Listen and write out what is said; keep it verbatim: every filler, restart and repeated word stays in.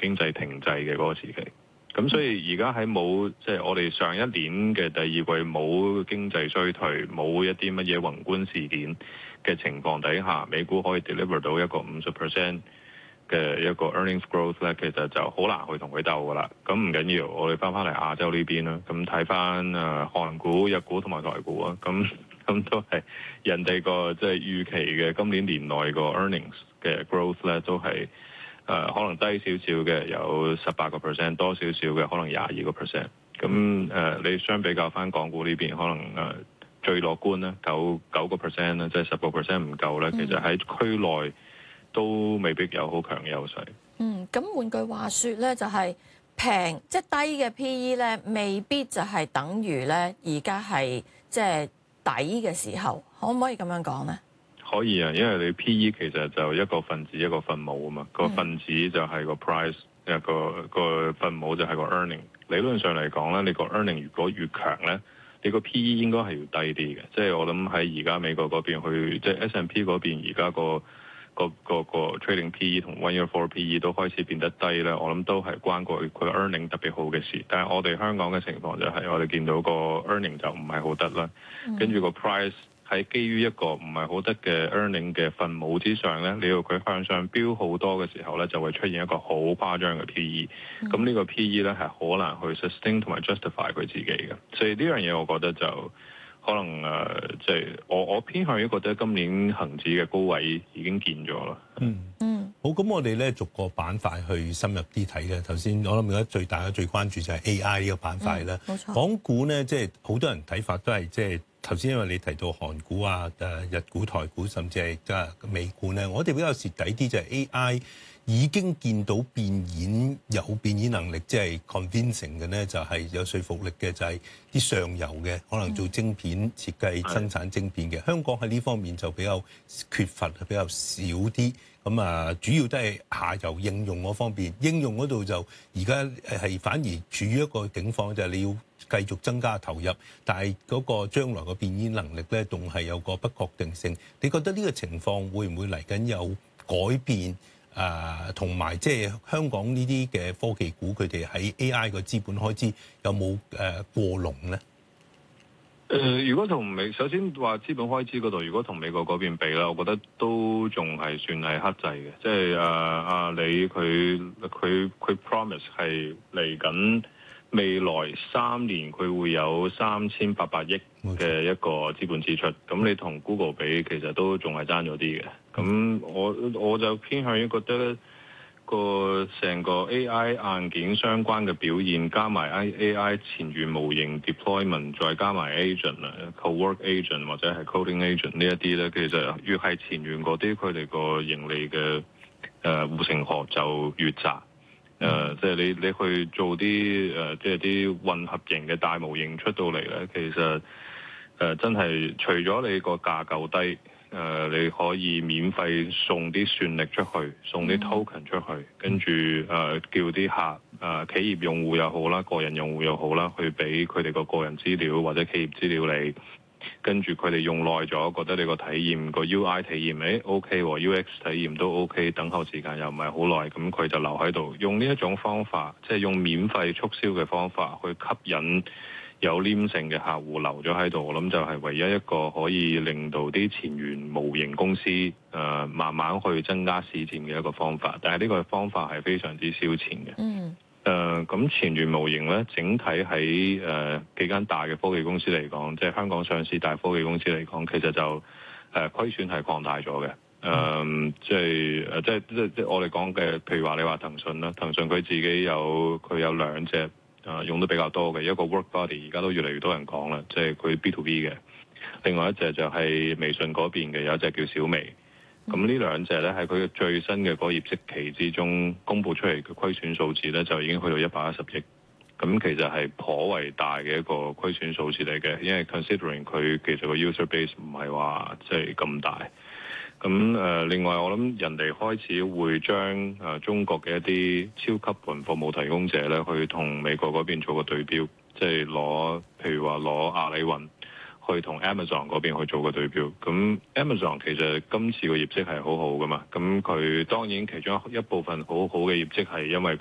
經濟停滯嘅嗰個時期。咁所以而家喺冇即係我哋上一年嘅第二季冇經濟衰退，冇一啲乜嘢宏觀事件嘅情況底下，美股可以 deliver 到一個五十 percent 嘅一個 earnings growth 咧，其實就好難去同佢鬥噶啦。咁唔緊要，我哋翻翻嚟亞洲呢邊啦，咁睇翻誒韓股、日股同埋台股啊，咁咁都係人哋個即係預期嘅今年年內個 earnings 嘅 growth 咧，都係。誒、呃、可能低少少嘅有十八個 percent， 多少少嘅可能廿二個 percent。咁誒、呃、你相比較翻港股呢邊，可能誒、呃、最樂觀咧九九個 percent 咧，即係十個 percent 唔夠咧。其實喺區內都未必有好強嘅優勢。 嗯，咁換句話説咧，就係、是、平即係低嘅 P E 咧，未必就係等於咧而家係即係底嘅時候，可唔可以咁樣講咧？ 可以啊，因為你 P E 其實就一個分子一個分母啊嘛，個分子就係個 price，一個個分母就係個 earning。理論上嚟講咧，你個 earning 如果越強咧，你個 P E 應該係要低啲嘅。即係我諗喺而家美國嗰邊去，即係 S and P 嗰邊而家個個個個 trading P E 同 one year forward P E 都開始變得低咧。我諗都係關過佢個 earning 特別好嘅事。但係我哋香港嘅情況就係我哋見到個 earning 就唔係好得啦，跟住個 price。喺基於一個唔係好得嘅 earning 嘅分母之上咧，你要佢向上飆好多嘅時候咧，就會出現一個好誇張嘅 P E。咁、嗯、呢個 P E 咧係好難去 sustain 同埋 justify 佢自己嘅。所以呢樣嘢我覺得就可能誒，即、呃、係、就是、我我偏向於覺得今年恒指嘅高位已經見咗啦。 嗯嗯，好，咁我哋咧逐個板塊去深入啲睇嘅。頭先我諗而家最大嘅最關注就係 A I 呢個板塊啦。冇、嗯、錯，港股咧即係好多人睇法都係即係。頭先因為你提到韓股啊、誒日股、台股，甚至係即係美股咧，我哋比較蝕底啲就係 A I 已經見到變現有變現能力，即係 convincing 嘅咧，就係有說服力嘅，就係啲上游嘅可能做晶片設計、生產晶片嘅。香港喺呢方面就比較缺乏，比較少啲。咁啊，主要都係下游應用嗰方面，應用嗰度就而家係反而處於一個境況，就係你要繼續增加投入，但係嗰個將來個變現能力咧，仲係有個不確定性。你覺得呢個情況會唔會嚟緊有改變？啊，同埋即係香港呢啲嘅科技股，佢哋喺 A I 個資本開支有冇誒過籠咧？ 誒、呃，如果同美首先話資本開支嗰度，如果同美國嗰邊比啦，我覺得都仲係算係克制嘅。即係誒阿里佢佢佢 promise 係嚟緊未來三年佢會有三千八百億嘅一個資本支出。咁你同 Google 比，其實都仲係爭咗啲嘅。咁我我就偏向於覺得咧，個成個 A I 硬件相關嘅表現，加埋 A I 前沿模型 deployment， 再加埋 agent 啊、co-work agent 或者係 coding agent 呢一啲咧，其實越係前沿嗰啲，佢哋個盈利嘅誒護城河就越窄。誒、呃，即、就、係、是、你你去做啲誒，即係啲混合型嘅大模型出到嚟咧，其實誒、呃、真係除咗你個價夠低。誒、呃，你可以免費送啲算力出去，送啲 token 出去，跟住誒叫啲客誒、呃、企業用戶又好啦，個人用戶又好啦，去俾佢哋個個人資料或者企業資料你，跟住佢哋用耐咗，覺得你個體驗個 U I 體驗誒 OK，U X 體驗都 OK，等候時間又唔係好耐，咁佢就留喺度，用呢一種方法，即係用免費促銷嘅方法去吸引有黏性嘅客戶留咗喺度，我諗就係唯一一個可以令到啲前沿模型公司誒、呃、慢慢去增加市佔嘅一個方法。但係呢個方法係非常之燒錢嘅。嗯。誒，咁前沿模型咧，整體喺誒、呃、幾間大嘅科技公司嚟講，即係香港上市大科技公司嚟講，其實就誒、呃、虧損係擴大咗嘅。誒、呃，即係誒，即係即係即係我哋講嘅，譬如話你話騰訊啦，騰訊佢自己有佢有兩隻。啊，用得比較多嘅一個 WorkBuddy，而家都越嚟越多人講啦，即係佢 B to B 嘅。另外一隻就係微信嗰邊嘅，有一隻叫小微。咁呢兩隻咧，喺佢最新嘅嗰個業績期之中公佈出嚟嘅虧損數字咧，就已經去到一百一十億。咁其實係頗為大嘅一個虧損數字嚟嘅，因為 considering 佢其實個 user base 唔係話即係咁大。咁誒、呃，另外我諗人哋開始會將誒、呃、中國嘅一啲超級雲服務提供者咧，去同美國嗰邊做個對標，即係攞譬如話攞阿里雲去同 Amazon 嗰邊去做個對標。咁 Amazon 其實今次個業績係好好噶嘛，咁佢當然其中一部分好好嘅業績係因為佢